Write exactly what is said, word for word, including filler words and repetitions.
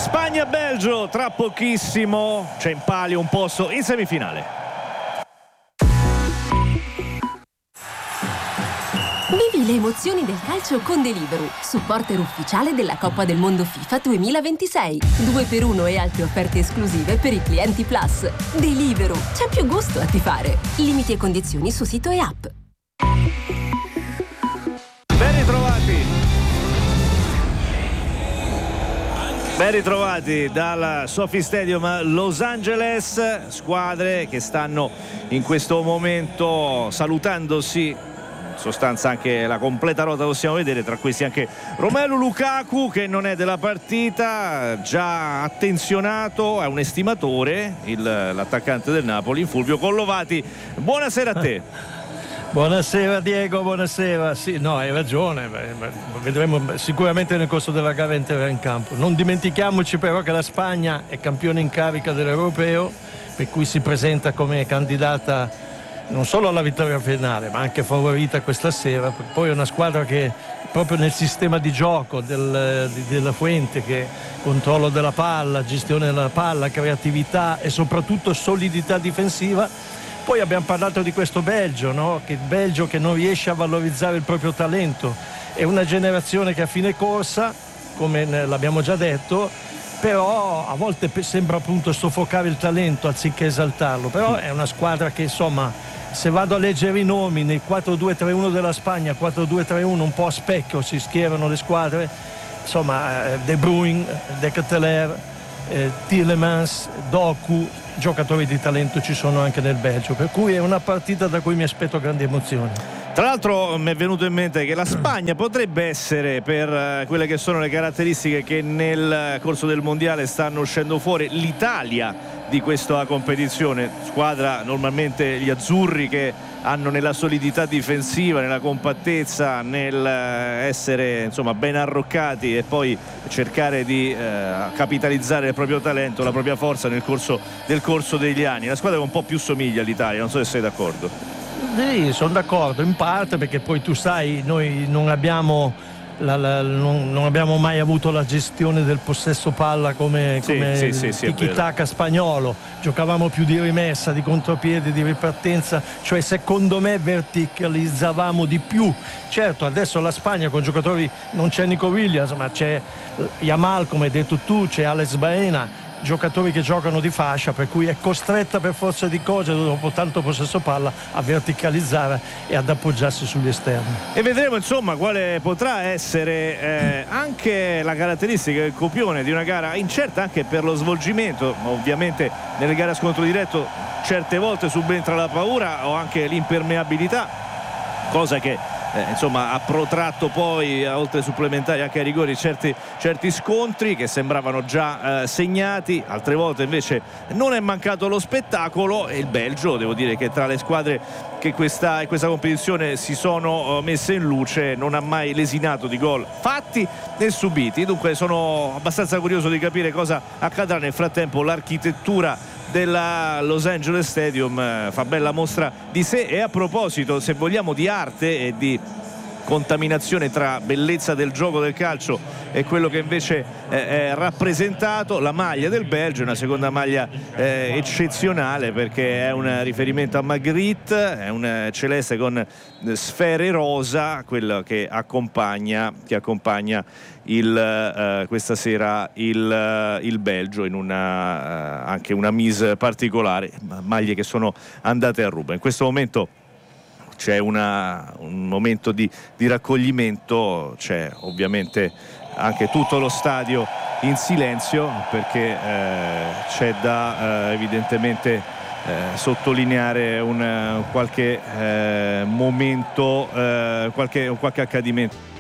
Spagna-Belgio tra pochissimo, c'è in palio un posto in semifinale. Vivi le emozioni del calcio con Deliveroo, supporter ufficiale della Coppa del Mondo FIFA duemilaventisei. due per uno e altre offerte esclusive per i clienti Plus. Deliveroo, c'è più gusto a tifare. Limiti e condizioni su sito e app. Ben ritrovati. Ben ritrovati dal Sophie Stadium a Los Angeles, squadre che stanno in questo momento salutandosi. Sostanza anche la completa rota possiamo vedere, tra questi anche Romelu Lukaku che non è della partita, già attenzionato, è un estimatore, il, l'attaccante del Napoli, Fulvio Collovati. Buonasera a te. Buonasera Diego, buonasera. Sì, no, hai ragione, vedremo sicuramente nel corso della gara entrerà in campo. Non dimentichiamoci però che la Spagna è campione in carica dell'Europeo, per cui si presenta come candidata non solo alla vittoria finale ma anche favorita questa sera. Poi è una squadra che proprio nel sistema di gioco del, di, della Fuente, che controllo della palla, gestione della palla, creatività e soprattutto solidità difensiva. Poi abbiamo parlato di questo Belgio, no? Che il Belgio che non riesce a valorizzare il proprio talento, è una generazione che a fine corsa, come l'abbiamo già detto, però a volte sembra appunto soffocare il talento anziché esaltarlo. Però è una squadra che, insomma, se vado a leggere i nomi nel quattro due tre uno della Spagna, quattro due tre uno un po' a specchio si schierano le squadre, insomma, De Bruyne, De Ketelaere, eh, Tielemans, Doku, giocatori di talento ci sono anche nel Belgio, per cui è una partita da cui mi aspetto grandi emozioni. Tra l'altro mi è venuto in mente che la Spagna potrebbe essere, per quelle che sono le caratteristiche che nel corso del mondiale stanno uscendo fuori, l'Italia di questa competizione. Squadra, normalmente gli azzurri, che hanno nella solidità difensiva, nella compattezza, nel essere insomma ben arroccati e poi cercare di eh, capitalizzare il proprio talento, la propria forza nel corso del corso degli anni. La squadra che un po' più somiglia all'Italia, non so se sei d'accordo. Sì, sono d'accordo in parte, perché poi tu sai, noi non abbiamo la, la, non, non abbiamo mai avuto la gestione del possesso palla come, sì, come sì, sì, sì, il tiki-taka spagnolo. Giocavamo più di rimessa, di contropiede, di ripartenza, cioè secondo me verticalizzavamo di più. Certo, adesso la Spagna con giocatori, non c'è Nico Williams, ma c'è Yamal, come hai detto tu, c'è Alex Baena, giocatori che giocano di fascia, per cui è costretta per forza di cose, dopo tanto possesso palla, a verticalizzare e ad appoggiarsi sugli esterni. E vedremo insomma quale potrà essere eh, anche la caratteristica, il copione di una gara incerta anche per lo svolgimento. Ovviamente nelle gare a scontro diretto certe volte subentra la paura o anche l'impermeabilità, cosa che Eh, insomma ha protratto poi, oltre ai supplementari anche ai rigori, certi, certi scontri che sembravano già eh, segnati. Altre volte invece non è mancato lo spettacolo, e il Belgio, devo dire che tra le squadre che questa, in questa competizione si sono uh, messe in luce, non ha mai lesinato di gol fatti né subiti. Dunque sono abbastanza curioso di capire cosa accadrà. Nel frattempo l'architettura della Los Angeles Stadium eh, fa bella mostra di sé. E a proposito, se vogliamo, di arte e di contaminazione tra bellezza del gioco del calcio e quello che invece eh, è rappresentato, la maglia del Belgio è una seconda maglia eh, eccezionale, perché è un riferimento a Magritte, è un celeste con sfere rosa, quello che accompagna, che accompagna il, eh, questa sera il, il Belgio in una, eh, anche una mise particolare, maglie che sono andate a ruba. In questo momento c'è una, un momento di, di raccoglimento, c'è ovviamente anche tutto lo stadio in silenzio, perché eh, c'è da eh, evidentemente eh, sottolineare un qualche eh, momento, eh, qualche, qualche accadimento.